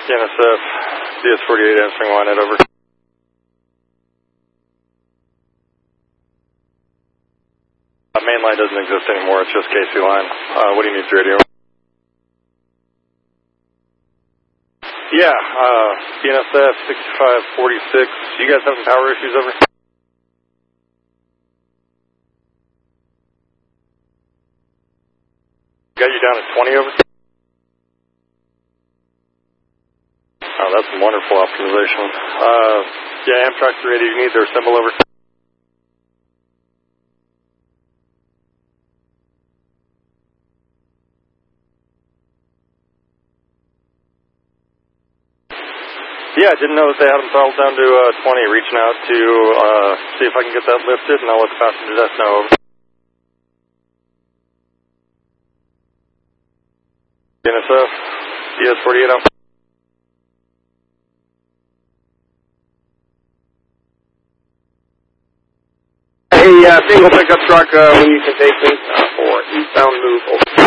NSF, DS48 answering line it over. Main line doesn't exist anymore, it's just KC line. What do you need to radio? Yeah, BNSF 6546. You guys have some power issues over? Got you down at 20 over? Oh, that's some wonderful optimization. Yeah, Amtrak 380, you need their symbol over? Yeah, I didn't know that they had them throttled down to 20, reaching out to see if I can get that lifted, and I'll let the passenger desk know. Over. NSF, DS48 out. Hey, single pickup truck, when you can take me for eastbound move.